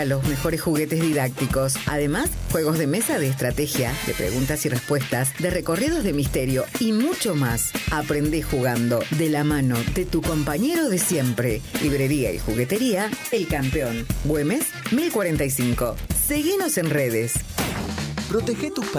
Los mejores juguetes didácticos. Además, juegos de mesa de estrategia, de preguntas y respuestas, de recorridos de misterio y mucho más. Aprendé jugando de la mano de tu compañero de siempre. Librería y juguetería El Campeón. Güemes 1045. Seguinos en redes. Protege tus